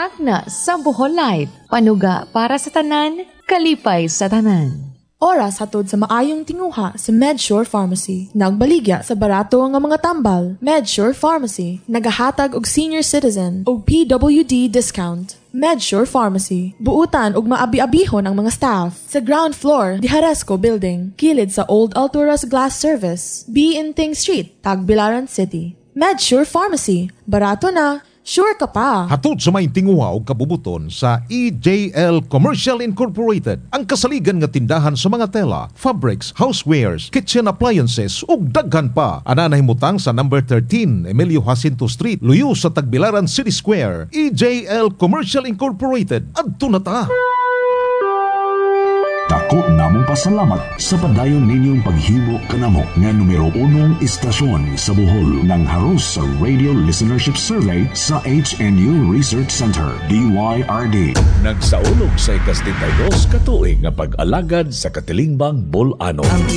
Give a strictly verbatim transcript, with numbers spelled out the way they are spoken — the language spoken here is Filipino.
Tagna sa Bohol Light. Panuga para sa tanan, kalipay sa tanan. Oras hatod sa maayong tinguha sa MedSure Pharmacy. Nagbaligya sa barato nga mga tambal. MedSure Pharmacy, nagahatag og senior citizen og P W D discount. MedSure Pharmacy, buutan og maabi-abihon ang mga staff. Sa ground floor, di Haresco Building, kilid sa Old Alturas Glass Service, B. Inting Street, Tagbilaran City. MedSure Pharmacy, barato na, sure ka pa. Hatod sa may tinguha o kabubuton sa E J L Commercial Incorporated, ang kasaligan nga tindahan sa mga tela, fabrics, housewares, kitchen appliances ug daghan pa. Ana nahimutang sa number thirteen Emilio Jacinto Street, luyo sa Tagbilaran City Square. E J L Commercial Incorporated. Adto na ta. Dako namong pasalamat sa padayon ninyong paghimo kanamo nga numero unong istasyon sa Bohol ng haros sa Radio Listenership Survey sa H N U Research Center, D Y R D. Nagsaulog sa ikastintayos katuig nga pag-alagad sa Katilingbang Bolano.